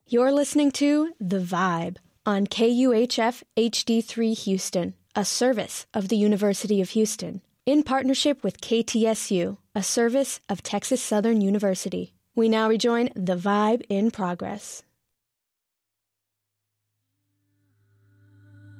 You're listening to The Vibe on KUHF HD3 Houston, a service of the University of Houston, in partnership with KTSU, a service of Texas Southern University. We now rejoin The Vibe in progress.